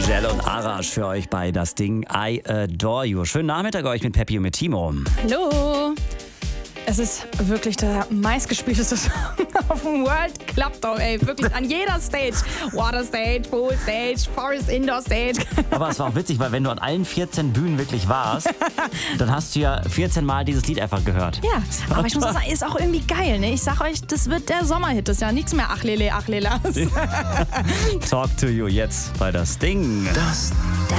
Gel und Arash für euch bei Das Ding I Adore You. Schönen Nachmittag euch mit Peppi und mit Timo. Hallo. Es ist wirklich der meistgespielteste Song auf dem World Club Tour, ey. Wirklich an jeder Stage. Water Stage, Pool Stage, Forest Indoor Stage. Aber es war auch witzig, weil wenn du an allen 14 Bühnen wirklich warst, dann hast du ja 14 Mal dieses Lied einfach gehört. Ja, aber ich muss auch sagen, ist auch irgendwie geil, ne? Ich sag euch, das wird der Sommerhit. Das ist ja nichts mehr ach lele, ach lelas. Talk to You jetzt bei Das Ding.